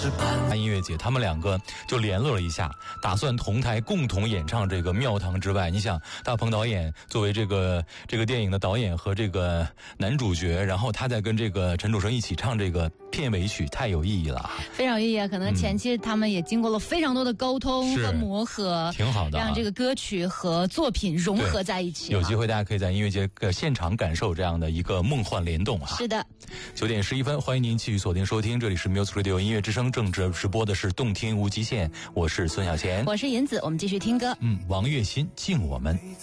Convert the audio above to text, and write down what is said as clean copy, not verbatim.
音乐节，他们两个就联络了一下，打算同台共同演唱这个《庙堂之外》。你想，大鹏导演作为这个电影的导演和这个男主角，然后他再跟这个陈楚生一起唱这个片尾曲，太有意义了， 非常有意义啊！可能前期他们也经过了非常多的沟通和磨合， 挺好的， 让这个歌曲和作品融合在一起。 有机会大家可以在音乐节现场感受这样的一个梦幻联动啊！ 是的 ，9点11分，欢迎您继续锁定收听，这里是 Music Radio 音乐之声，正直播的是动听无极限，我是孙小贤， 我是银子，我们继续听歌。 王栎鑫敬我们。